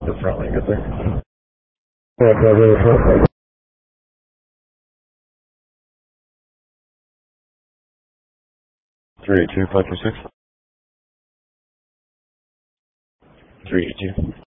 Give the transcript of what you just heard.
The front leg up there. 382, 526. 382.